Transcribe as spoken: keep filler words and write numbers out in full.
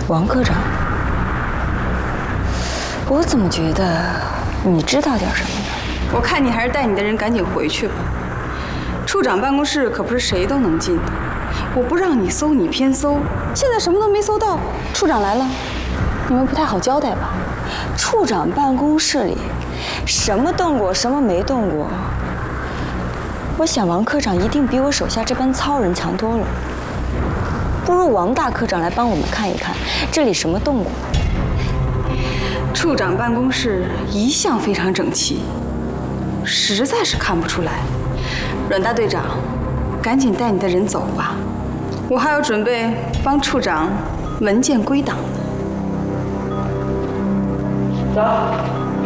王科长，我怎么觉得你知道点什么呢？ 我看你还是带你的人赶紧回去吧。处长办公室可不是谁都能进的，我不让你搜，你偏搜。现在什么都没搜到，处长来了，你们不太好交代吧？ 处长办公室里什么动过，什么没动过？我想王科长一定比我手下这班糙人强多了。不如王大科长来帮我们看一看，这里什么动过？ 处长办公室一向非常整齐，实在是看不出来。阮大队长，赶紧带你的人走吧，我还要准备帮处长文件归档呢。 走。